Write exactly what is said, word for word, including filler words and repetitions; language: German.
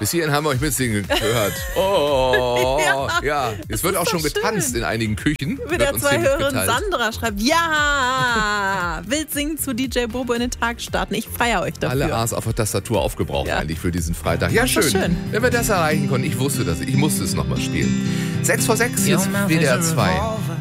Bis hierhin haben wir euch mitsingen gehört. Oh, ja. ja. Es wird auch schon schön. getanzt in einigen Küchen. Wieder zwei Hörerin Sandra schreibt, ja, wild singen zu D J Bobo in den Tag starten. Ich feiere euch dafür. Alle A's auf der Tastatur aufgebraucht ja. eigentlich für diesen Freitag. Ja, schön. schön. Wenn wir das erreichen konnten, ich wusste das, ich musste es nochmal spielen. sechs vor sechs, jetzt W D R zwei.